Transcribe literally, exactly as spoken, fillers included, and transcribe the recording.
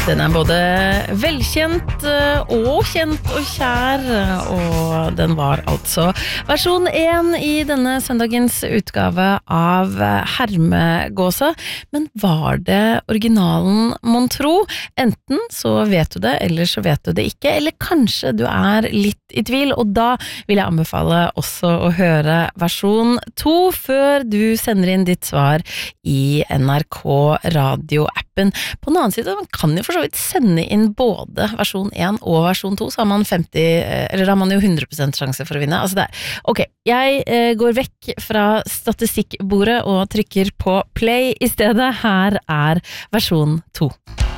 Den er både velkjent og kjent og kjær, og den var altså versjon én i denne søndagens utgave av Hermegåsa. Men var det originalen mon tro? Enten så vet du det, eller så vet du det ikke, eller kanskje du er litt i tvil, og da vil jeg anbefale også å høre versjon to før du sender inn ditt svar i N R K radioappen. På den annen side, man kan jo for så vidt sende inn både versjon én og versjon to, så har man femti, eller da har man jo hundre prosent sjanse for å vinne. Altså det er, ok, jeg eh, går vekk fra statistikkbordet og trykker på play i stedet. Her er versjon to.